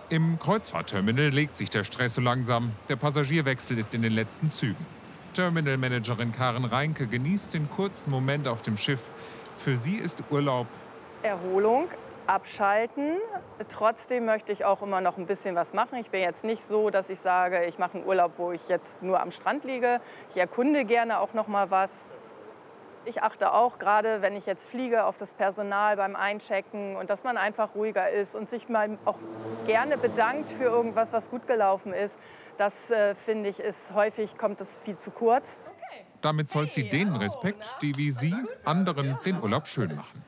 Im Kreuzfahrtterminal legt sich der Stress so langsam. Der Passagierwechsel ist in den letzten Zügen. Terminalmanagerin Karen Reinke genießt den kurzen Moment auf dem Schiff. Für sie ist Urlaub Erholung, abschalten. Trotzdem möchte ich auch immer noch ein bisschen was machen. Ich bin jetzt nicht so, dass ich sage, ich mache einen Urlaub, wo ich jetzt nur am Strand liege. Ich erkunde gerne auch noch mal was. Ich achte auch, gerade wenn ich jetzt fliege, auf das Personal beim Einchecken und dass man einfach ruhiger ist und sich mal auch gerne bedankt für irgendwas, was gut gelaufen ist. Das finde ich, kommt es viel zu kurz. Damit zollt sie denen Respekt, die wie sie anderen den Urlaub schön machen.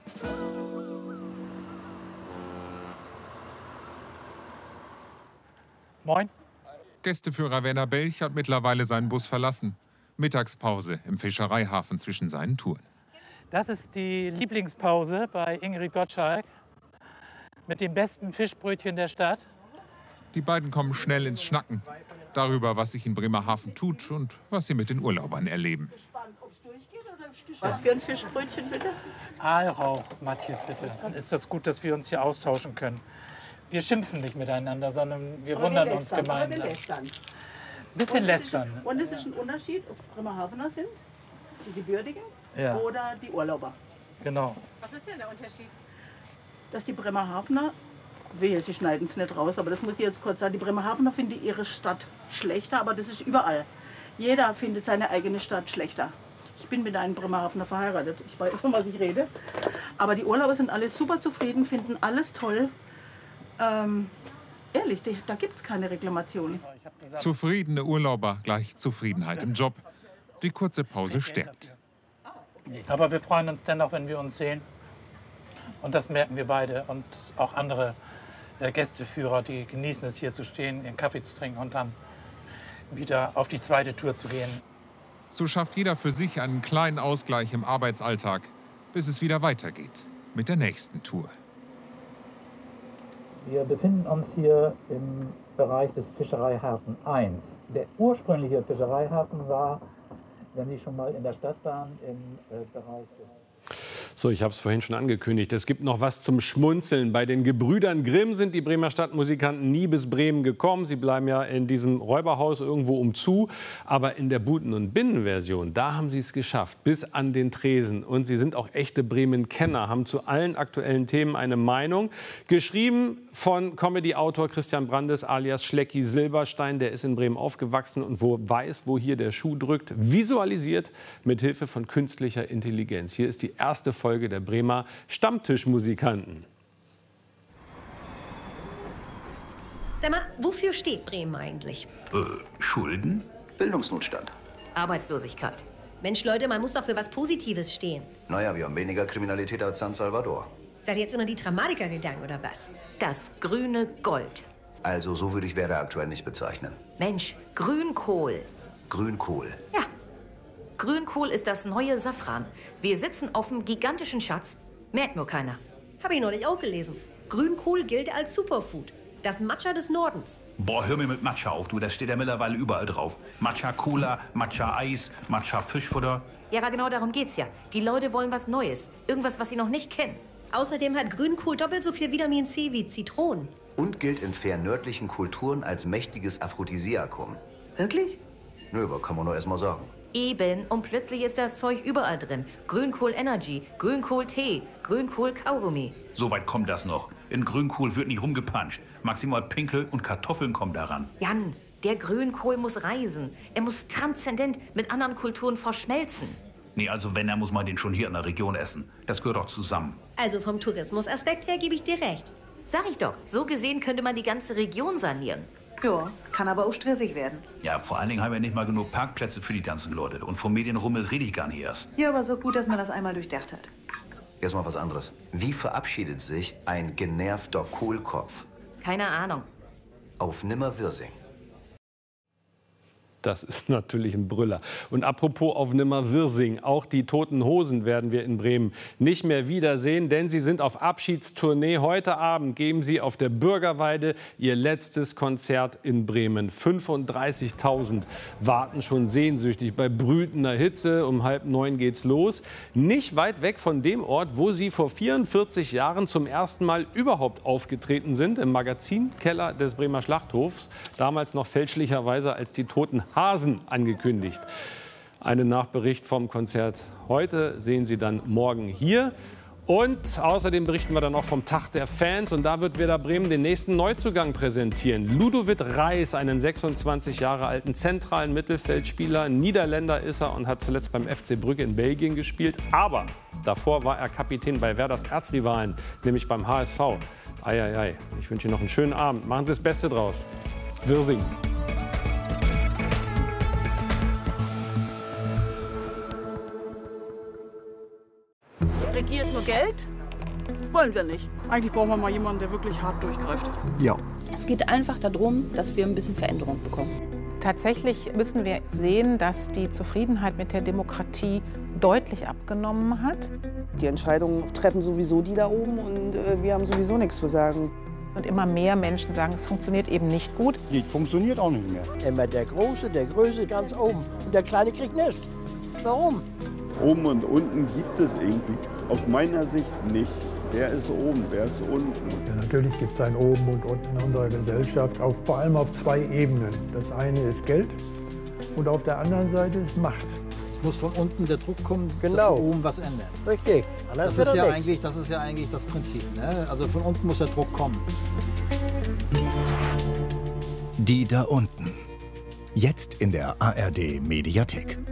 Moin. Gästeführer Werner Belch hat mittlerweile seinen Bus verlassen. Mittagspause im Fischereihafen zwischen seinen Touren. Das ist die Lieblingspause bei Ingrid Gottschalk mit dem besten Fischbrötchen der Stadt. Die beiden kommen schnell ins Schnacken darüber, was sich in Bremerhaven tut und was sie mit den Urlaubern erleben. Was für ein Fischbrötchen bitte? Aalrauch, Matthias, bitte. Dann ist das gut, dass wir uns hier austauschen können. Wir schimpfen nicht miteinander, sondern wir wundern uns gemeinsam. Ein bisschen lästern. Und es ist ein Unterschied, ob es Bremerhavener sind, die Gebürtigen, Ja. oder die Urlauber. Genau. Was ist denn der Unterschied? Dass die Bremerhavener, wehe, sie schneiden es nicht raus, aber das muss ich jetzt kurz sagen, die Bremerhavener finden ihre Stadt schlechter, aber das ist überall. Jeder findet seine eigene Stadt schlechter. Ich bin mit einem Bremerhavener verheiratet, ich weiß, von was ich rede. Aber die Urlauber sind alle super zufrieden, finden alles toll. Ehrlich, da gibt es keine Reklamation. Zufriedene Urlauber gleich Zufriedenheit im Job. Die kurze Pause stärkt. Aber wir freuen uns dennoch, wenn wir uns sehen. Und das merken wir beide. Und auch andere Gästeführer, die genießen es, hier zu stehen, ihren Kaffee zu trinken und dann wieder auf die zweite Tour zu gehen. So schafft jeder für sich einen kleinen Ausgleich im Arbeitsalltag, bis es wieder weitergeht mit der nächsten Tour. Wir befinden uns hier im Bereich des Fischereihafen 1. Der ursprüngliche Fischereihafen war, wenn Sie schon mal in der Stadt waren, im Bereich des... So, ich habe es vorhin schon angekündigt. Es gibt noch was zum Schmunzeln. Bei den Gebrüdern Grimm sind die Bremer Stadtmusikanten nie bis Bremen gekommen. Sie bleiben ja in diesem Räuberhaus irgendwo umzu. Aber in der Buten- und Binnenversion, da haben sie es geschafft, bis an den Tresen. Und sie sind auch echte Bremen-Kenner, haben zu allen aktuellen Themen eine Meinung. Geschrieben von Comedy-Autor Christian Brandes alias Schlecki Silberstein. Der ist in Bremen aufgewachsen und weiß, wo hier der Schuh drückt. Visualisiert mit Hilfe von künstlicher Intelligenz. Hier ist die erste Folge der Bremer Stammtischmusikanten. Sag mal, wofür steht Bremen eigentlich? Schulden? Bildungsnotstand. Arbeitslosigkeit. Mensch, Leute, man muss doch für was Positives stehen. Naja, wir haben weniger Kriminalität als San Salvador. Seid ihr jetzt unter die Dramatiker gegangen, oder was? Das grüne Gold. Also so würde ich Werder aktuell nicht bezeichnen. Mensch, Grünkohl. Grünkohl. Ja. Grünkohl ist das neue Safran. Wir sitzen auf einem gigantischen Schatz. Merkt nur keiner. Habe ich neulich auch gelesen. Grünkohl gilt als Superfood. Das Matcha des Nordens. Boah, hör mir mit Matcha auf, du. Das steht ja mittlerweile überall drauf. Matcha Cola, Matcha Eis, Matcha Fischfutter. Ja, aber genau darum geht's ja. Die Leute wollen was Neues. Irgendwas, was sie noch nicht kennen. Außerdem hat Grünkohl doppelt so viel Vitamin C wie Zitronen. Und gilt in fernördlichen Kulturen als mächtiges Aphrodisiakum. Wirklich? Nö, aber kann man nur erst mal sagen. Eben, und plötzlich ist das Zeug überall drin. Grünkohl Energy, Grünkohl Tee, Grünkohl Kaugummi. So weit kommt das noch. In Grünkohl wird nicht rumgepanscht. Maximal Pinkel und Kartoffeln kommen daran. Jan, der Grünkohl muss reisen. Er muss transzendent mit anderen Kulturen verschmelzen. Nee, also wenn, dann muss man den schon hier in der Region essen. Das gehört doch zusammen. Also vom Tourismusaspekt her gebe ich dir recht. Sag ich doch, so gesehen könnte man die ganze Region sanieren. Ja, kann aber auch stressig werden. Ja, vor allen Dingen haben wir nicht mal genug Parkplätze für die ganzen Leute. Und vom Medienrummel rede ich gar nicht erst. Ja, aber so gut, dass man das einmal durchdacht hat. Jetzt mal was anderes. Wie verabschiedet sich ein genervter Kohlkopf? Keine Ahnung. Auf Nimmerwirsing. Das ist natürlich ein Brüller. Und apropos auf Nimmerwirsing, auch die Toten Hosen werden wir in Bremen nicht mehr wiedersehen, denn sie sind auf Abschiedstournee. Heute Abend geben sie auf der Bürgerweide ihr letztes Konzert in Bremen. 35.000 warten schon sehnsüchtig bei brütender Hitze. Um 8:30 geht's los. Nicht weit weg von dem Ort, wo sie vor 44 Jahren zum ersten Mal überhaupt aufgetreten sind, im Magazinkeller des Bremer Schlachthofs. Damals noch fälschlicherweise als die Toten Hasen angekündigt. Einen Nachbericht vom Konzert heute sehen Sie dann morgen hier. Und außerdem berichten wir dann noch vom Tag der Fans. Und da wird Werder Bremen den nächsten Neuzugang präsentieren. Ludovic Reis, einen 26 Jahre alten zentralen Mittelfeldspieler. Niederländer ist er und hat zuletzt beim FC Brügge in Belgien gespielt. Aber davor war er Kapitän bei Werders Erzrivalen, nämlich beim HSV. Eieiei, ich wünsche Ihnen noch einen schönen Abend. Machen Sie das Beste draus. Wirsing. Regiert nur Geld? Wollen wir nicht. Eigentlich brauchen wir mal jemanden, der wirklich hart durchgreift. Ja. Es geht einfach darum, dass wir ein bisschen Veränderung bekommen. Tatsächlich müssen wir sehen, dass die Zufriedenheit mit der Demokratie deutlich abgenommen hat. Die Entscheidungen treffen sowieso die da oben und wir haben sowieso nichts zu sagen. Und immer mehr Menschen sagen, es funktioniert eben nicht gut. Die funktioniert auch nicht mehr. Immer der Große, der Größe ganz oben und der Kleine kriegt nichts. Warum? Oben und unten gibt es irgendwie aus meiner Sicht nicht. Wer ist oben, wer ist unten? Ja, natürlich gibt es ein Oben und Unten in unserer Gesellschaft, vor allem auf zwei Ebenen. Das eine ist Geld und auf der anderen Seite ist Macht. Es muss von unten der Druck kommen, genau, dass wir oben was ändern. Richtig. Das ist ja eigentlich das Prinzip. Ne? Also von unten muss der Druck kommen. Die da unten. Jetzt in der ARD Mediathek.